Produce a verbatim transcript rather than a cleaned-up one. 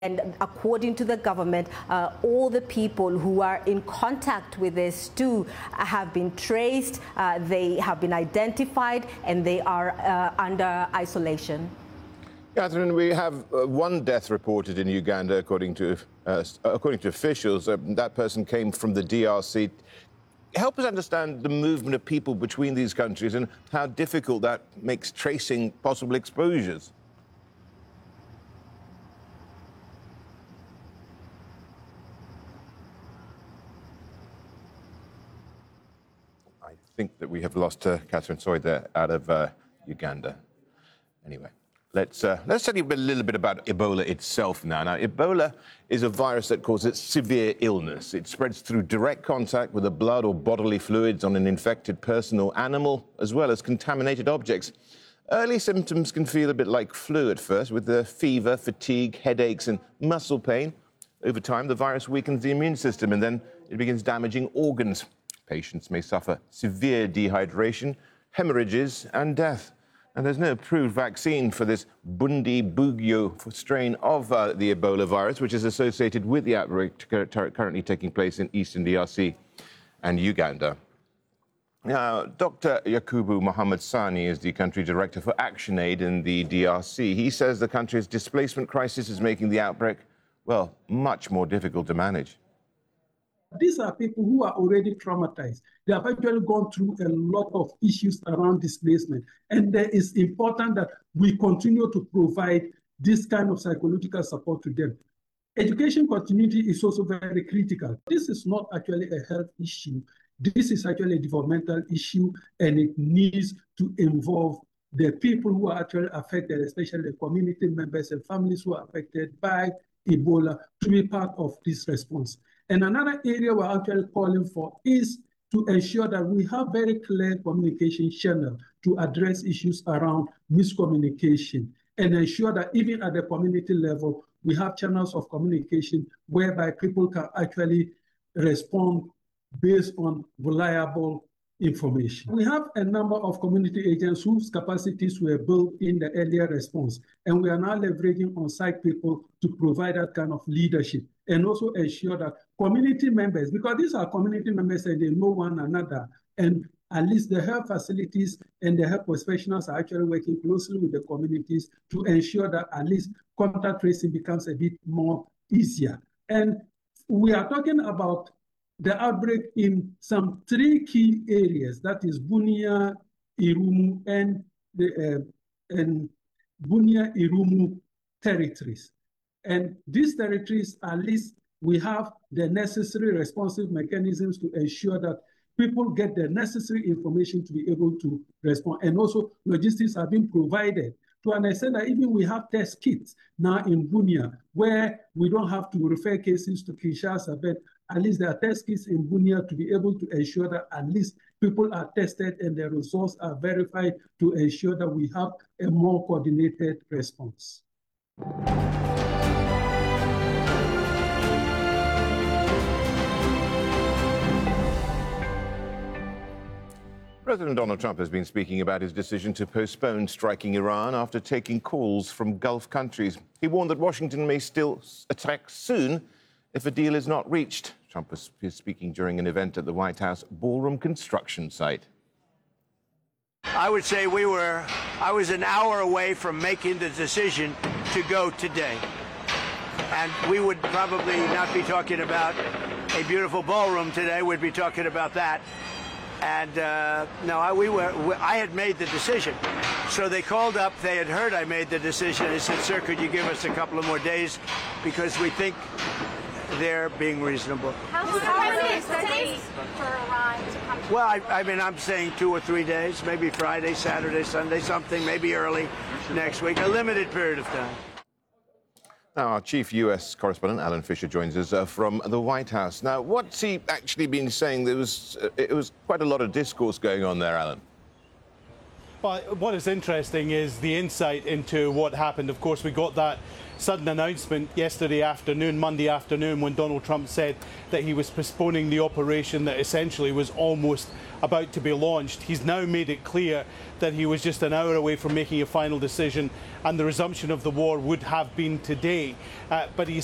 And according to the government, uh, all the people who are in contact with this stew have been traced, uh, they have been identified, and they are uh, under isolation. Catherine, we have uh, one death reported in Uganda, according to uh, according to officials. Uh, that person came from the D R C. Help us understand the movement of people between these countries and how difficult that makes tracing possible exposures. I think that we have lost uh, Catherine Soy there out of uh, Uganda. Anyway, let's uh, let's tell you a little bit about Ebola itself now. Now, Ebola is a virus that causes severe illness. It spreads through direct contact with the blood or bodily fluids on an infected person or animal, as well as contaminated objects. Early symptoms can feel a bit like flu at first, with the fever, fatigue, headaches, and muscle pain. Over time, the virus weakens the immune system, and then it begins damaging organs. Patients may suffer severe dehydration, hemorrhages, and death. And there's no approved vaccine for this Bundibugyo strain of uh, the Ebola virus, which is associated with the outbreak currently taking place in eastern D R C and Uganda. Now, Doctor Yakubu Mohammed Sani is the country director for ActionAid in the D R C. He says the country's displacement crisis is making the outbreak, well, much more difficult to manage. These are people who are already traumatized. They have actually gone through a lot of issues around displacement. And it is important that we continue to provide this kind of psychological support to them. Education continuity is also very critical. This is not actually a health issue. This is actually a developmental issue, and it needs to involve the people who are actually affected, especially the community members and families who are affected by Ebola, to be part of this response. And another area we're actually calling for is to ensure that we have very clear communication channel to address issues around miscommunication and ensure that even at the community level, we have channels of communication whereby people can actually respond based on reliable information. We have a number of community agents whose capacities were built in the earlier response, and we are now leveraging on-site people to provide that kind of leadership and also ensure that community members, because these are community members and they know one another, and at least the health facilities and the health professionals are actually working closely with the communities to ensure that at least contact tracing becomes a bit more easier. And we are talking about the outbreak in some three key areas, that is Bunia, Irumu, and the uh, and Bunia, Irumu territories. And these territories, at least we have the necessary responsive mechanisms to ensure that people get the necessary information to be able to respond. And also logistics have been provided to an extent that even we have test kits now in Bunia, where we don't have to refer cases to Kinshasa, but at least there are test kits in Bunia to be able to ensure that at least people are tested and the results are verified to ensure that we have a more coordinated response. President Donald Trump has been speaking about his decision to postpone striking Iran after taking calls from Gulf countries. He warned that Washington may still attack soon if a deal is not reached. Trump was speaking during an event at the White House ballroom construction site. I would say we were, I was an hour away from making the decision to go today. And we would probably not be talking about a beautiful ballroom today, we'd be talking about that. And uh, no, I, we were, we, I had made the decision. So they called up, they had heard I made the decision. They said, sir, could you give us a couple of more days? Because we think they're being reasonable. How many days for Iran to come to Well, I, I mean, I'm saying two or three days, maybe Friday, Saturday, Sunday, something, maybe early next week, a limited period of time. Now, our chief U S correspondent, Alan Fisher, joins us uh, from the White House. Now, what's he actually been saying? There was, uh, it was quite a lot of discourse going on there, Alan. But what is interesting is the insight into what happened. Of course, we got that sudden announcement yesterday afternoon, Monday afternoon, when Donald Trump said that he was postponing the operation that essentially was almost about to be launched. He's now made it clear that he was just an hour away from making a final decision, and the resumption of the war would have been today. Uh, but he's